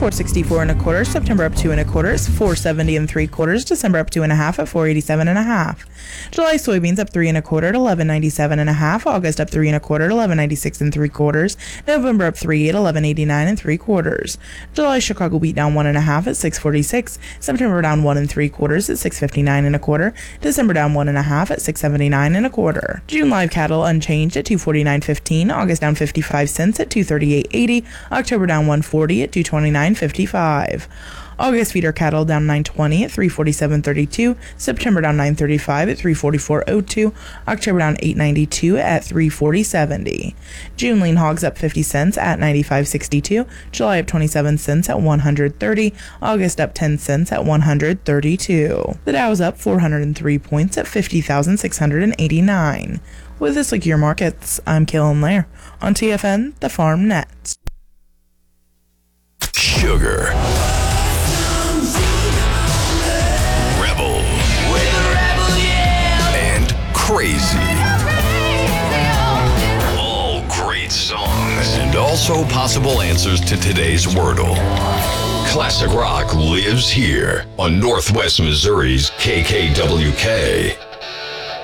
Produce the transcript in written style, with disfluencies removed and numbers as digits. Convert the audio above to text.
464 and a quarter. September up 2 and a quarter is 470 and 3/4. December up 2 and a half at 487 and a half. July soybeans up 3 and a quarter at 1197 and a half. August up 3 and a quarter at 1196 and 3/4. November up 3 at 1189 and 3/4. July Chicago wheat down 1 and a half at 646. September down 1 and 3/4 at 659 and a quarter. December down 1 and a half at 679 and a quarter. June live cattle unchanged at 249.15. August down 55 cents at 238.80. October down 140 at 229.55. August feeder cattle down 920 at 347.32. September down 935 at 344.02. October down 892 at 340.70. June lean hogs up 50 cents at 95.62. July up 27 cents at 130. August up 10 cents at 132. The Dow's up 403 points at 50,689. With this look at your markets, I'm Kaylin Lair on TFN, the Farm Net. Sugar. Crazy. All great songs. And also possible answers to today's Wordle. Classic rock lives here on Northwest Missouri's KKWK.